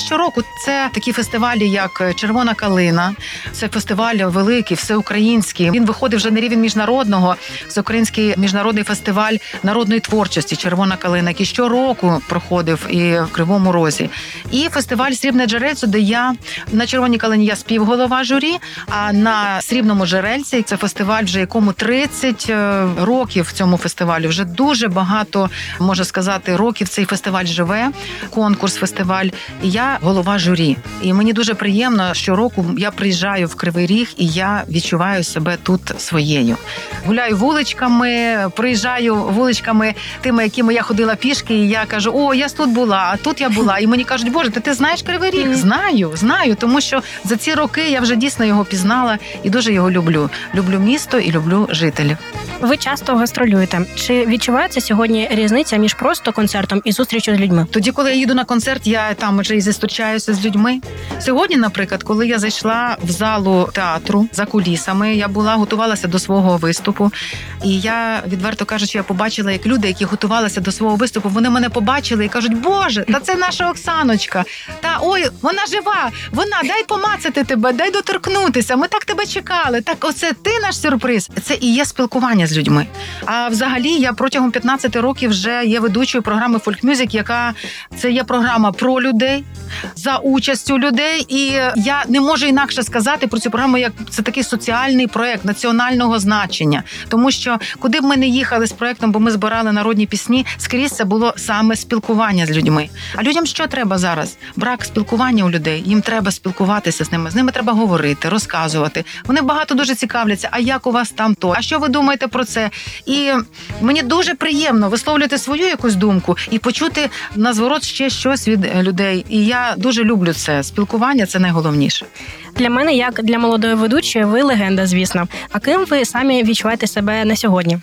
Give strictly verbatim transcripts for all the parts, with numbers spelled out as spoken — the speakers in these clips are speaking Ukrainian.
щороку. Це такі фестивалі, як «Червона калина». Це фестиваль великий, всеукраїнський. Він виходить вже на рівень міжнародного. Всеукраїнський міжнародний фестиваль народної творчості «Червона калина», який щороку проходив і в Кривому Розі. І фестиваль «Срібне джерельце», де я на «Червоній калині» я співголова журі, а на «Срібному джерельці» це фестиваль, вже якому тридцять років цьому фестивалю. Вже дуже багато, можна сказати, років цей фестиваль живе, конкурс, фестиваль. І я голова журі. І мені дуже приємно, щороку я приїжджаю в Кривий Ріг, і я відчуваю себе тут своєю. Гуляю вуличками, приїжджаю вуличками тими, якими я ходила пішки, і я кажу, о, я тут була, а тут я була. І мені кажуть, боже, ти, ти знаєш Кривий Ріг? Знаю, знаю, тому що за ці роки я вже дійсно його пізнала і дуже його люблю. Люблю місто і люблю жителів. Ви часто гастролюєте. Чи відчувається сьогодні різниця між просто концертом і зустрічю з людьми? Тоді, коли я їду на концерт, я там вже і зустрічаюся з людьми. Сьогодні, наприклад, коли я зайшла в залу театру за кулісами, я була, готувалася до свого виступу. І я, відверто кажучи, я побачила, як люди, які готувалися до свого виступу, вони мене побачили і кажуть, боже, та це наша Оксаночка. Та, ой, вона жива, вона, дай помацати тебе, дай доторкнутися, ми так тебе чекали. Так, оце ти наш сюрприз. Це і є спілкування з людьми. А взагалі, я протягом п'ятнадцяти років вже є ведучою програми «Folk Music», яка це є програма про людей, за участю людей. І я не можу інакше сказати про цю програму, як це такий соціальний проєкт національного значення. Тому що, куди б ми не їхали з проєктом, бо ми збирали народні пісні, скрізь це було саме спілкування з людьми. А людям що треба зараз? Брак спілкування у людей. Їм треба спілкуватися з ними. З ними треба говорити, розказувати. Вони багато дуже цікавляться, а як у вас там то? А що ви думаєте про це? І мені дуже приємно висловлювати свою якусь думку і почути на зворот ще щось від людей. І я дуже люблю це. Спілкування – це найголовніше. Для мене, як для молодої ведучої, ви легенда, звісно. А ким ви самі відчуваєте себе на сьогодні?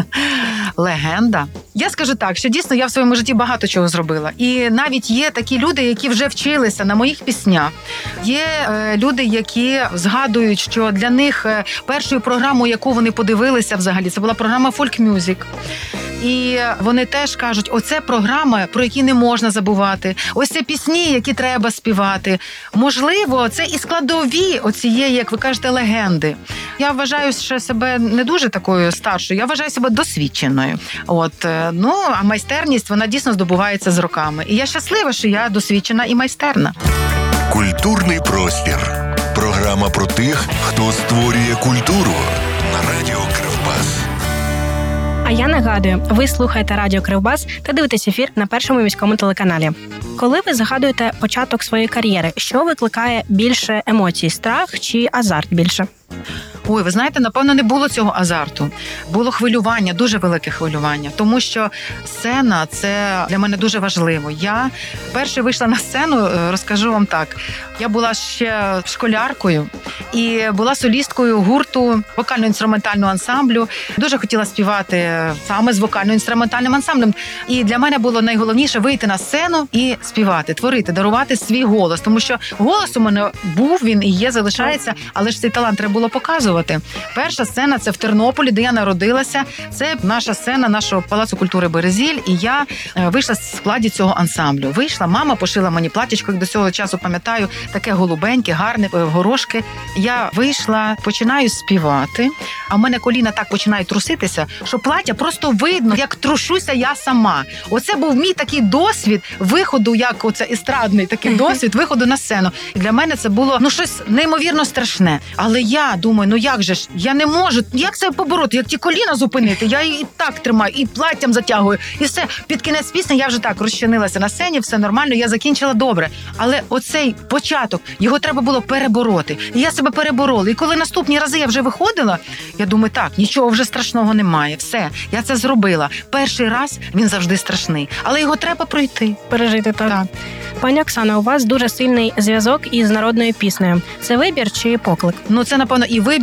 Легенда? Я скажу так, що дійсно я в своєму житті багато чого зробила. І навіть є такі люди, які вже вчилися на моїх піснях. Є е, люди, які згадують, що для них е, першою програмою, яку вони подивилися взагалі, це була програма «Folk Music». І вони теж кажуть, оце програма, про які не можна забувати. Ось це пісні, які треба співати. Можливо, це і складові оцієї, як ви кажете, легенди. Я вважаю ще себе не дуже такою старшою, я вважаю себе досвідченою. От, ну, а майстерність, вона дійсно здобувається з роками. І я щаслива, що я досвідчена і майстерна. Культурний простір. Програма про тих, хто створює культуру на радіо Кривбас. А я нагадую, ви слухаєте Радіо Кривбас та дивитесь ефір на Першому міському телеканалі. Коли ви згадуєте початок своєї кар'єри, що викликає більше емоцій – страх чи азарт більше? Ой, ви знаєте, напевно, не було цього азарту. Було хвилювання, дуже велике хвилювання. Тому що сцена – це для мене дуже важливо. Я перше вийшла на сцену, розкажу вам так. Я була ще школяркою і була солісткою гурту вокально-інструментального ансамблю. Дуже хотіла співати саме з вокально-інструментальним ансамблем. І для мене було найголовніше вийти на сцену і співати, творити, дарувати свій голос. Тому що голос у мене був, він і є, залишається, але ж цей талант треба було показувати. Перша сцена – це в Тернополі, де я народилася. Це наша сцена нашого Палацу культури «Березіль». І я вийшла в складі цього ансамблю. Вийшла, мама пошила мені платічко, як до цього часу пам'ятаю, таке голубеньке, гарне, горошки. Я вийшла, починаю співати, а в мене коліна так починають труситися, що плаття просто видно, як трушуся я сама. Оце був мій такий досвід виходу, як оце естрадний такий досвід виходу на сцену. І для мене це було, ну, щось неймовірно страшне. Але я думаю, ну як же ж, я не можу, як це побороти, як ті коліна зупинити? Я і так тримаю, і платтям затягую, і все. Під кінець пісні я вже так розчинилася на сцені, все нормально, я закінчила добре. Але оцей початок, його треба було перебороти. І я себе переборола. І коли наступні рази я вже виходила, я думаю, так, нічого вже страшного немає. Все, я це зробила. Перший раз він завжди страшний, але його треба пройти. Пережити, так. Так. Пані Оксано, у вас дуже сильний зв'язок із народною піснею. Це вибір чи поклик? Ну, це, напевно, і вибір,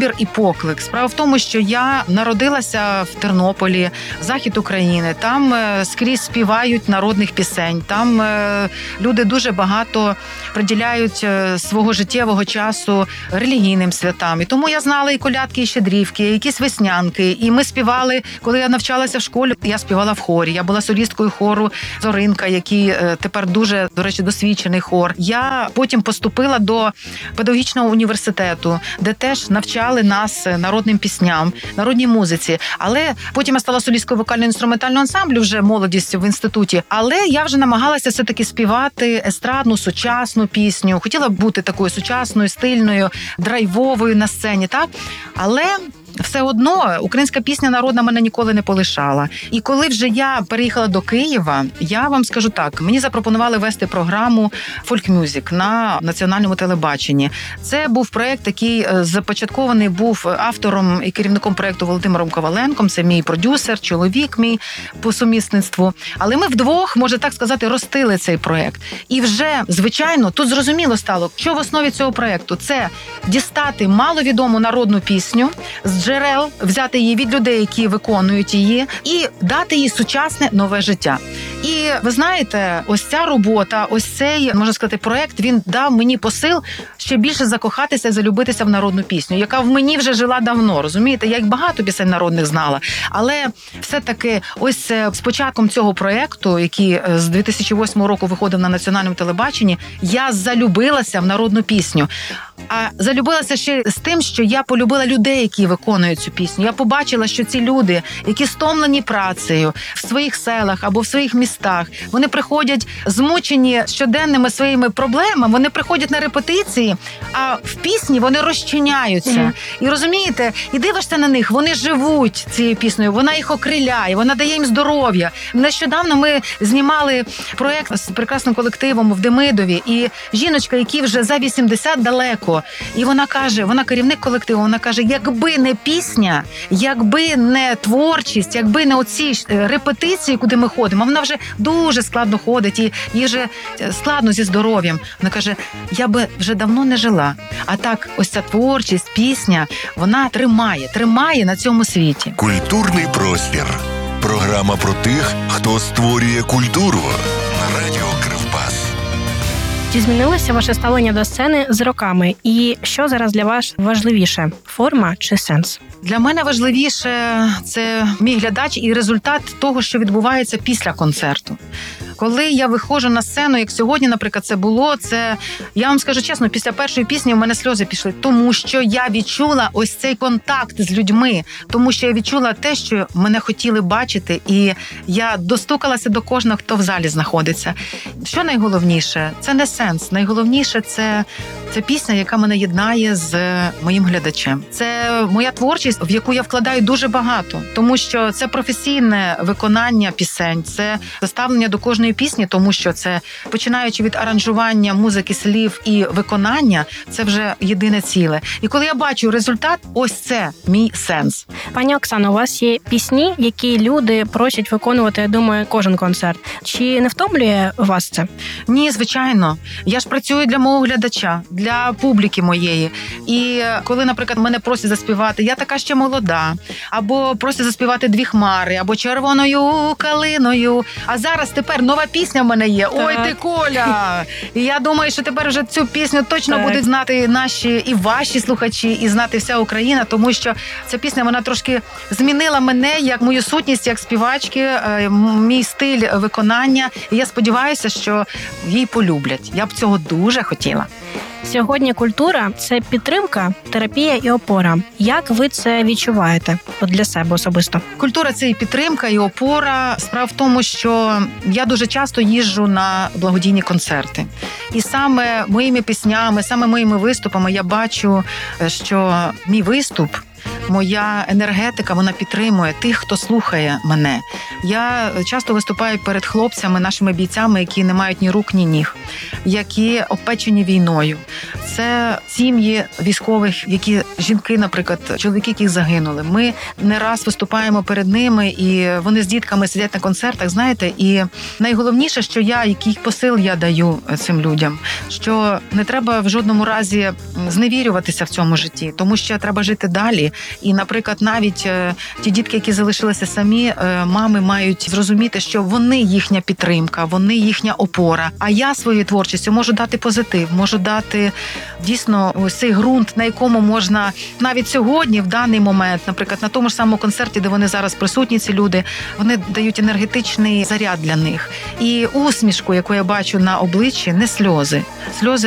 вибір і поклик. Справа в тому, що я народилася в Тернополі, захід України. Там скрізь співають народних пісень. Там люди дуже багато приділяють свого життєвого часу релігійним святам. І тому я знала і колядки, і щедрівки, і якісь веснянки. І ми співали, коли я навчалася в школі, я співала в хорі. Я була солісткою хору «Зоринка», який тепер дуже, до речі, досвідчений хор. Я потім поступила до педагогічного університету, де теж навчали нас народним пісням, народній музиці. Але потім я стала солісткою вокально-інструментального ансамблю вже молодістю в інституті. Але я вже намагалася все-таки співати естрадну, сучасну пісню. Хотіла б бути такою сучасною, стильною, драйвовою на сцені, так? Але все одно українська пісня народна мене ніколи не полишала. І коли вже я переїхала до Києва, я вам скажу так, мені запропонували вести програму Folk Music на національному телебаченні. Це був проєкт, який започаткований був автором і керівником проєкту Володимиром Коваленком. Це мій продюсер, чоловік мій по сумісництву. Але ми вдвох, можна так сказати, ростили цей проєкт. І вже, звичайно, тут зрозуміло стало, що в основі цього проєкту. Це дістати маловідому народну пісню з джерел, взяти її від людей, які виконують її, і дати їй сучасне нове життя. І ви знаєте, ось ця робота, ось цей, можна сказати, проект, він дав мені посил ще більше закохатися і залюбитися в народну пісню, яка в мені вже жила давно, розумієте? Я як багато пісень народних знала, але все-таки ось з початком цього проекту, який з дві тисячі восьмого року виходив на національному телебаченні, я залюбилася в народну пісню. А залюбилася ще з тим, що я полюбила людей, які виконують цю пісню. Я побачила, що ці люди, які стомлені працею в своїх селах або в своїх містах, вони приходять змучені щоденними своїми проблемами, вони приходять на репетиції, а в пісні вони розчиняються. Mm. І розумієте, і дивишся на них, вони живуть цією піснею, вона їх окриляє, вона дає їм здоров'я. Нещодавно ми знімали проєкт з прекрасним колективом в Демидові, і жіночка, якій вже за вісімдесят далеко, і вона каже, вона керівник колективу, вона каже, якби не пісня, якби не творчість, якби не оці репетиції, куди ми ходимо, вона вже дуже складно ходить, і їй вже складно зі здоров'ям. Вона каже, я би вже давно не жила. А так, ось ця творчість, пісня, вона тримає, тримає на цьому світі. Культурний простір. Програма про тих, хто створює культуру. На радіо Кривбас. Чи змінилося ваше ставлення до сцени з роками? І що зараз для вас важливіше – форма чи сенс? Для мене важливіше – це мій глядач і результат того, що відбувається після концерту. Коли я виходжу на сцену, як сьогодні, наприклад, це було, це, я вам скажу чесно, після першої пісні в мене сльози пішли, тому що я відчула ось цей контакт з людьми, тому що я відчула те, що мене хотіли бачити, і я достукалася до кожного, хто в залі знаходиться. Що найголовніше? Це не сенс. Найголовніше – це, це пісня, яка мене єднає з моїм глядачем. Це моя творчість, в яку я вкладаю дуже багато, тому що це професійне виконання пісень, це ставлення до кожної пісні, тому що це, починаючи від аранжування, музики, слів і виконання, це вже єдине ціле. І коли я бачу результат, ось це мій сенс. Пані Оксано, у вас є пісні, які люди просять виконувати, я думаю, кожен концерт. Чи не втомлює вас це? Ні, звичайно. Я ж працюю для мого глядача, для публіки моєї. І коли, наприклад, мене просять заспівати, я така ще молода, або просять заспівати «Дві хмари», або «Червоною калиною». А зараз тепер нова пісня в мене є. Так. Ой, ти Коля! І я думаю, що тепер вже цю пісню точно так будуть знати наші і ваші слухачі, і знати вся Україна, тому що ця пісня, вона трошки змінила мене, як мою сутність, як співачки, мій стиль виконання. І я сподіваюся, що її полюблять. Я б цього дуже хотіла. Сьогодні культура – це підтримка, терапія і опора. Як ви це відчуваєте от для себе особисто? Культура – це і підтримка, і опора. Справа в тому, що я дуже часто їжджу на благодійні концерти. І саме моїми піснями, саме моїми виступами я бачу, що мій виступ, моя енергетика, вона підтримує тих, хто слухає мене. Я часто виступаю перед хлопцями, нашими бійцями, які не мають ні рук, ні ніг, які обпечені війною. Це це сім'ї військових, які жінки, наприклад, чоловіки, які загинули. Ми не раз виступаємо перед ними, і вони з дітками сидять на концертах, знаєте, і найголовніше, що я, який посил я даю цим людям, що не треба в жодному разі зневірюватися в цьому житті, тому що треба жити далі. І, наприклад, навіть ті дітки, які залишилися самі, мами мають зрозуміти, що вони їхня підтримка, вони їхня опора. А я своєю творчістю можу дати позитив, можу дати дійсно ось цей ґрунт, на якому можна навіть сьогодні, в даний момент, наприклад, на тому ж самому концерті, де вони зараз присутні, ці люди, вони дають енергетичний заряд для них. І усмішку, яку я бачу на обличчі, не сльози. Сльози